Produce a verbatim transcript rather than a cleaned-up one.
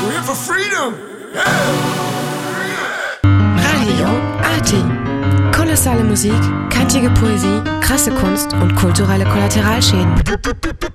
We're here for freedom. Radio Arty. Kolossale Musik, kantige Poesie, krasse Kunst und kulturelle Kollateralschäden.